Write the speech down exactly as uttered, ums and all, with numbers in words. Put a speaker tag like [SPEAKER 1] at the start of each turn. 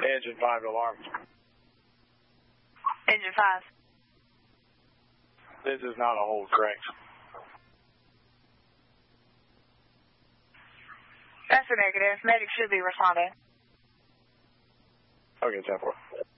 [SPEAKER 1] Engine five to alarm.
[SPEAKER 2] Engine five.
[SPEAKER 1] This is not a hold, correct?
[SPEAKER 2] That's a negative. Medic should be responding.
[SPEAKER 1] Okay, ten four.